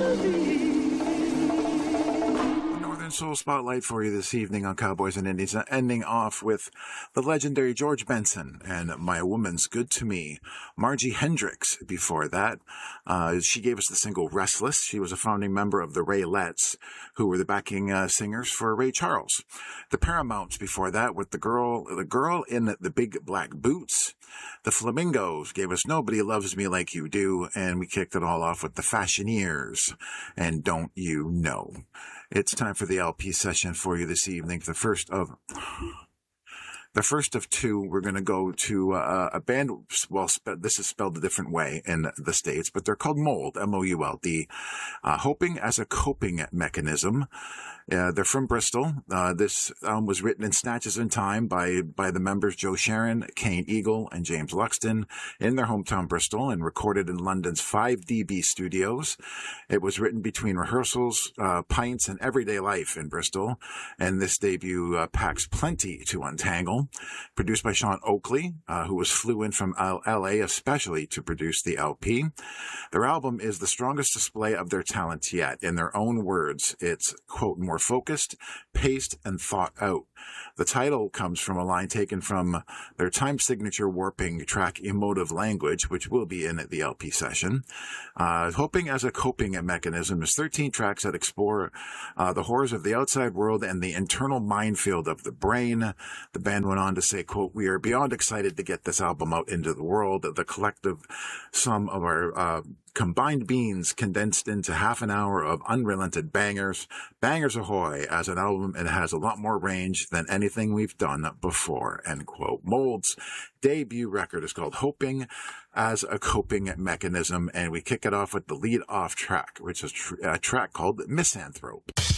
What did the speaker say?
Northern Soul Spotlight for you this evening on Cowboys and Indians, ending off with the legendary George Benson and My Woman's Good to Me. Margie Hendricks before that. She gave us the single Restless. She was a founding member of the Raylettes, who were the backing singers for Ray Charles. The Paramounts before that with the girl in the big black boots. The Flamingos gave us Nobody Loves Me Like You Do, and we kicked it all off with the Fashioneers and Don't You Know. It's time for the LP session for you this evening. The first of two, we're going to go to a band. Well, this is spelled a different way in the States, but they're called Mould, M-O-U-L-D. Hoping as a Coping Mechanism. They're from Bristol. This album was written in snatches in time by the members Joe Sharon, Kane Eagle, and James Luxton in their hometown Bristol, and recorded in London's 5DB studios. It was written between rehearsals, pints, and everyday life in Bristol, and this debut packs plenty to untangle. Produced by Sean Oakley, who flew in from L.A. especially to produce the LP. Their album is the strongest display of their talent yet. In their own words, it's, quote, more focused, paced, and thought out. The title comes from a line taken from their time signature warping track Emotive Language, which will be in the LP session. Hoping as a Coping Mechanism is 13 tracks that explore the horrors of the outside world and the internal minefield of the brain. The band went on to say, quote, we are beyond excited to get this album out into the world. The collective sum of our combined beings condensed into half an hour of unrelented bangers. Bangers ahoy! As an album, it has a lot more range than anything we've done before, end quote. Mould's debut record is called Hoping as a Coping Mechanism, and we kick it off with the lead-off track, which is a track called Misanthrope.